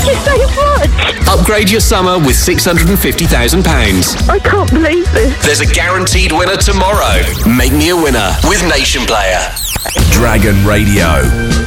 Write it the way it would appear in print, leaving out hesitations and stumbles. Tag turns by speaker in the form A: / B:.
A: Thank you so much.
B: Upgrade your summer with £650,000.
A: I can't believe this.
B: There's a guaranteed winner tomorrow. Make me a winner with Nation Player.
C: Dragon Radio.